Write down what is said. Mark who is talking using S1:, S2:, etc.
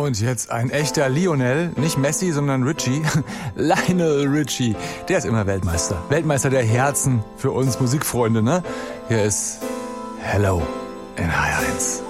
S1: Und jetzt ein echter Lionel, nicht Messi, sondern Richie. Lionel Richie, der ist immer Weltmeister. Weltmeister der Herzen für uns Musikfreunde, ne? Hier ist Hello in HR1.